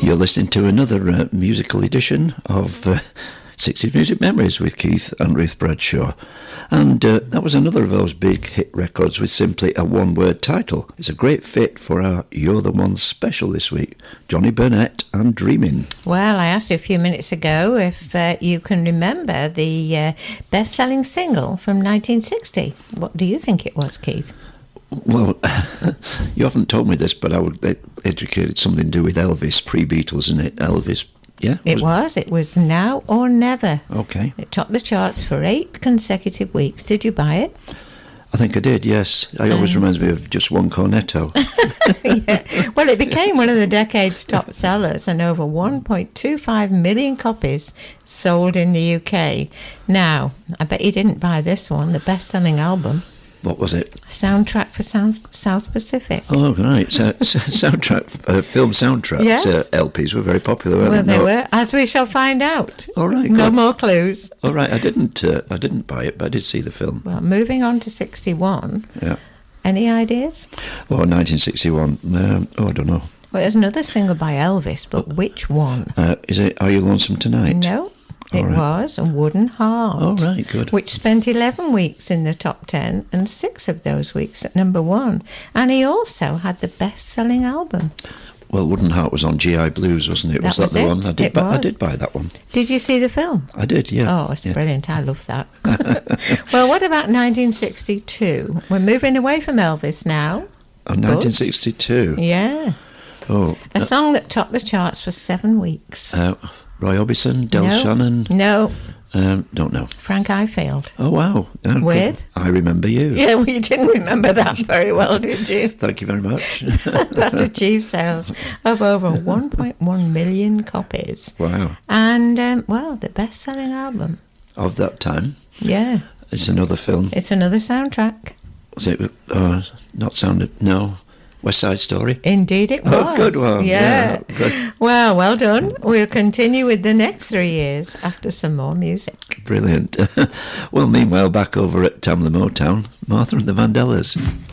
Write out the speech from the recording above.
You're listening to another musical edition of 60s Music Memories with Keith and Ruth Bradshaw. And that was another of those big hit records with simply a one-word title. It's a great fit for our You're the One special this week. Johnny Burnett and Dreamin'. Well, I asked you a few minutes ago if you can remember the best-selling single from 1960. What do you think it was, Keith? Well, you haven't told me this, but I would educate it's something to do with Elvis, pre-Beatles, isn't it? Elvis, yeah? It was Now or Never. Okay. It topped the charts for 8 consecutive weeks. Did you buy it? I think I did, yes. It always reminds me of Just One Cornetto. Yeah. Well, it became one of the decade's top sellers, and over 1.25 million copies sold in the UK. Now, I bet you didn't buy this one, the best-selling album. What was it? Soundtrack for South Pacific. Oh, right. So, soundtrack, film soundtracks, Yes. LPs were very popular, weren't Well, they were, as we shall find out. All right. No good. more clues. All right. I didn't buy it, but I did see the film. Well, moving on to 61. Yeah. Any ideas? Oh, 1961. I don't know. Well, there's another single by Elvis, but which one? Is it Are You Lonesome Tonight? No. It All right. was A Wooden Heart. Oh, right, good. Which spent 11 weeks in the top 10 and 6 of those weeks at number 1. And he also had the best-selling album. Well, Wooden Heart was on GI Blues, wasn't it? That Was that was the it. one? I did. It was. I did buy that one. Did you see the film? I did. Yeah. Oh, it's yeah. brilliant. I love that. Well, what about 1962? We're moving away from Elvis now. Oh, 1962. Yeah. Oh. A song that topped the charts for 7 weeks. Roy Orbison, Del No. Shannon. No. Don't know. Frank Ifield. Oh, wow. Okay. With? I Remember You. Yeah, well, you didn't remember that very well, did you? Thank you very much. That achieved sales of over 1.1 million copies. Wow. And, well, the best-selling album. Of that time. Yeah. It's another film. It's another soundtrack. Was it not Sound... No. West Side Story? Indeed it was. Oh, good one. Yeah. Good. Well done. We'll continue with the next 3 years after some more music. Brilliant. Well, meanwhile, back over at Tamla Motown, Martha and the Vandellas.